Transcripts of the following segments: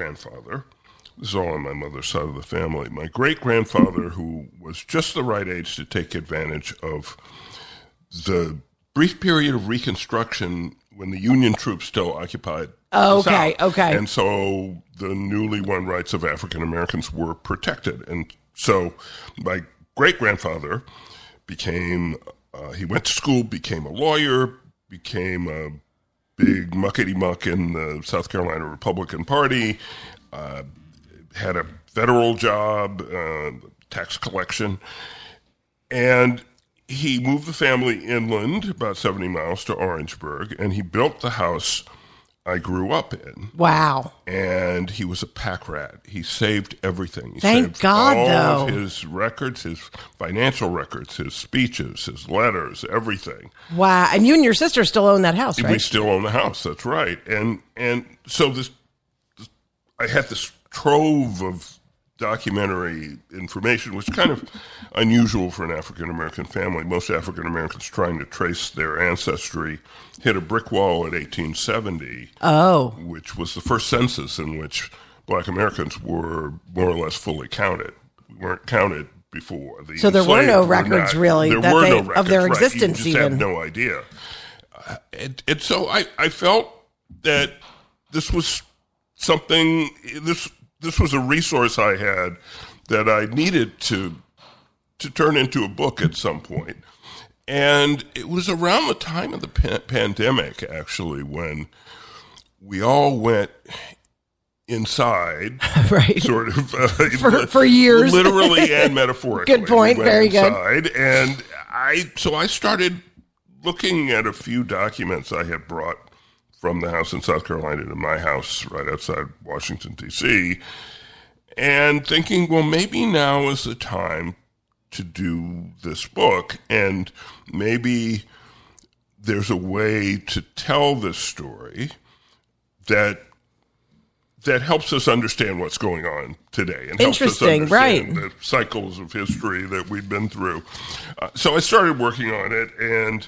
great-grandfather, this is all on my mother's side of the family, my great-grandfather, who was just the right age to take advantage of the brief period of Reconstruction when the Union troops still occupied the South. Okay. And so the newly won rights of African Americans were protected. And so my great-grandfather became, he went to school, became a lawyer, became a big muckety-muck in the South Carolina Republican Party, had a federal job, tax collection, and he moved the family inland about 70 miles to Orangeburg, and he built the house I grew up in. Wow. And he was a pack rat. He saved everything. He Thank saved God, all though. of his records, his financial records, his speeches, his letters, everything. Wow. And you and your sister still own that house, right? We still own the house. That's right. And so this I had this trove of documentary information, which is kind of unusual for an African-American family. Most African-Americans trying to trace their ancestry hit a brick wall in 1870, which was the first census in which Black Americans were more or less fully counted. We weren't counted before. So there were no records, really, there were no records, of their right. existence You just even. have no idea. And so I felt that this was something, this was a resource I had that I needed to turn into a book at some point. And it was around the time of the pandemic, actually, when we all went inside, right? Sort of for years, literally and metaphorically. Good point. We went Very inside, good. And I started looking at a few documents I had brought from the house in South Carolina to my house right outside Washington, D.C., and thinking, well, maybe now is the time to do this book, and maybe there's a way to tell this story that helps us understand what's going on today and helps us understand the cycles of history that we've been through. So I started working on it, and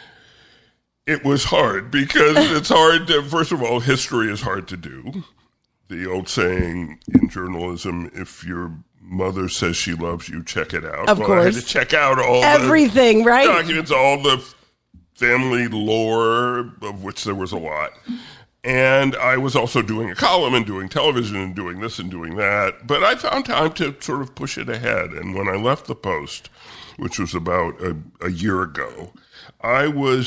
it was hard because it's hard to, first of all, history is hard to do. The old saying in journalism, if your mother says she loves you, check it out. Of course. I had to check out all everything, the right? documents, all the family lore, of which there was a lot. And I was also doing a column and doing television and doing this and doing that. But I found time to sort of push it ahead. And when I left the Post, which was about a year ago, I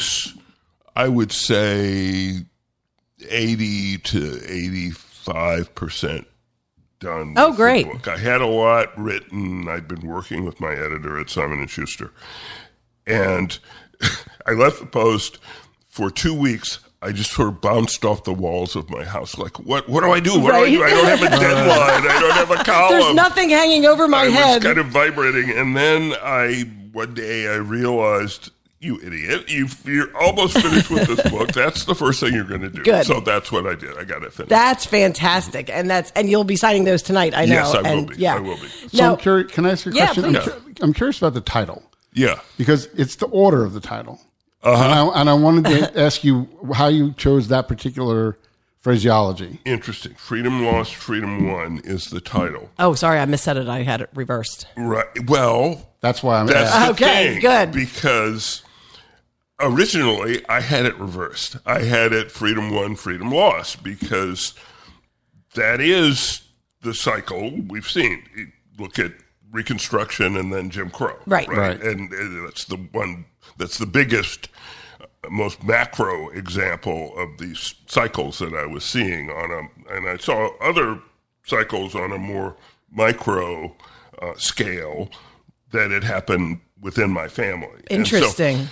would say 80 to 85% done. Oh, great. The book. I had a lot written. I'd been working with my editor at Simon & Schuster. And I left the Post for 2 weeks. I just sort of bounced off the walls of my house. Like, what do I do? What do I do? I don't have a deadline. I don't have a column. There's nothing hanging over my head. I was kind of vibrating. And then one day I realized, you idiot, you're almost finished with this book. That's the first thing you're going to do. Good. So that's what I did. I got it finished. That's fantastic. And you'll be signing those tonight, I know. Yes, I will be. Yeah. I will be. So now, I'm curious, can I ask you a question? I'm curious about the title. Yeah. Because it's the order of the title. Uh-huh. And I wanted to ask you how you chose that particular phraseology. Interesting. Freedom Lost, Freedom Won is the title. Oh, sorry, I missaid it. I had it reversed. Right. Well, that's why I'm asking. asking. Okay, thing, good. Because originally I had it reversed. I had it Freedom Won, Freedom Lost, because that is the cycle we've seen. Look at Reconstruction and then Jim Crow. Right. And that's the one. That's the biggest, most macro example of these cycles that I was seeing and I saw other cycles on a more micro scale that had happened within my family. Interesting.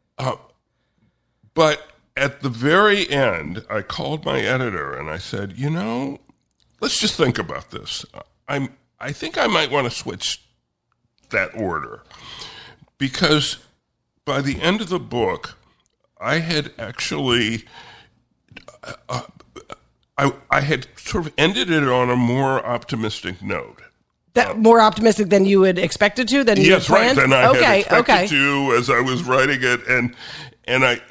But at the very end, I called my editor and I said, let's just think about this. I think I might want to switch that order because by the end of the book, I had actually, I had sort of ended it on a more optimistic note. That more optimistic than you would expect it to? Than you had planned? Than I had expected to as I was writing it.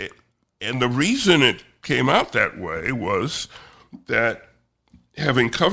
And the reason it came out that way was that having covered